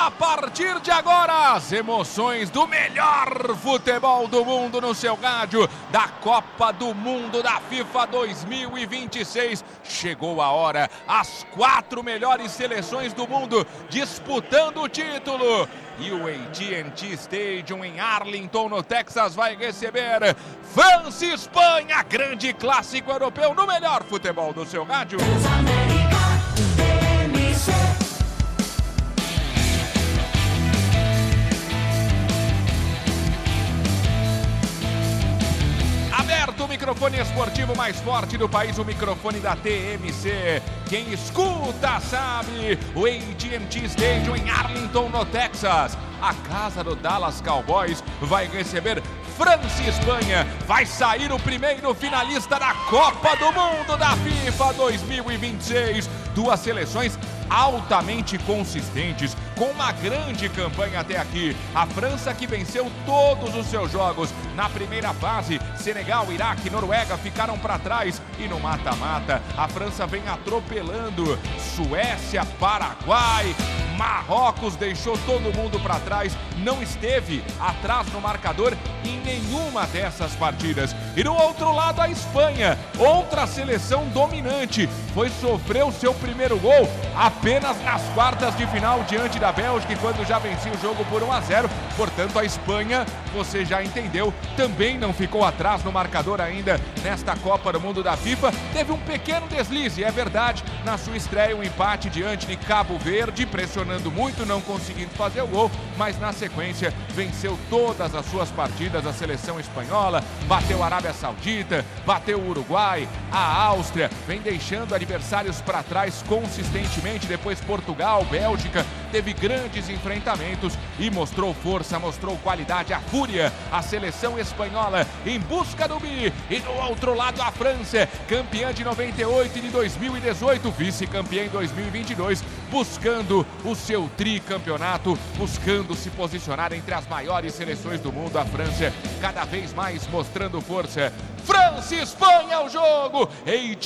A partir de agora, as emoções do melhor futebol do mundo no seu rádio, da Copa do Mundo da FIFA 2026. Chegou a hora, as 4 melhores seleções do mundo disputando o título. E o AT&T Stadium em Arlington, no Texas, vai receber França e Espanha, grande clássico europeu no melhor futebol do seu rádio. Aberto o microfone esportivo mais forte do país, o microfone da TMC. Quem escuta sabe, o AT&T Stadium em Arlington, no Texas. A casa do Dallas Cowboys vai receber França e Espanha. Vai sair o primeiro finalista da Copa do Mundo da FIFA 2026. Duas seleções altamente consistentes, com uma grande campanha até aqui. A França, que venceu todos os seus jogos na primeira fase. Senegal, Iraque, Noruega ficaram para trás. E no mata-mata, a França vem atropelando Suécia, Paraguai, Marrocos, deixou todo mundo para trás, não esteve atrás no marcador em nenhuma dessas partidas. E do outro lado, a Espanha, outra seleção dominante, sofreu seu primeiro gol apenas nas quartas de final diante da Bélgica, quando já vencia o jogo por 1-0. Portanto, a Espanha, você já entendeu, também não ficou atrás no marcador ainda nesta Copa do Mundo da FIFA. Teve um pequeno deslize, é verdade, na sua estreia, um empate diante de Cabo Verde, pressionando muito, não conseguindo fazer o gol, mas na sequência venceu todas as suas partidas. A seleção espanhola bateu a Arábia Saudita, bateu o Uruguai, a Áustria, vem deixando adversários para trás consistentemente. Depois Portugal, Bélgica, teve grandes enfrentamentos e mostrou força, mostrou qualidade, a fúria. A seleção espanhola em busca do bi. E do outro lado, a França, campeã de 98 e de 2018, vice-campeã em 2022, buscando o seu tricampeonato, buscando se posicionar entre as maiores seleções do mundo. A França cada vez mais mostrando força. França e Espanha, o jogo.